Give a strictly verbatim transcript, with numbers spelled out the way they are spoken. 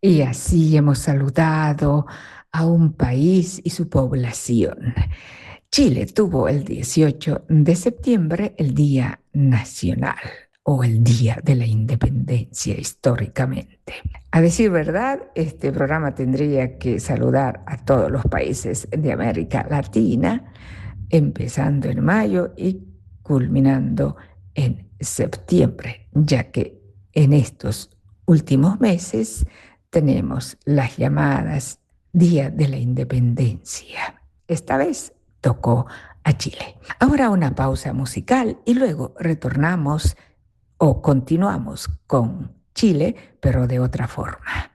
Y así hemos saludado a un país y su población. Chile tuvo el dieciocho de septiembre el Día Nacional o el Día de la Independencia históricamente. A decir verdad, este programa tendría que saludar a todos los países de América Latina, empezando en mayo y culminando en septiembre, ya que en estos últimos meses tenemos las llamadas Día de la Independencia. Esta vez tocó a Chile. Ahora una pausa musical y luego retornamos o continuamos con Chile, pero de otra forma.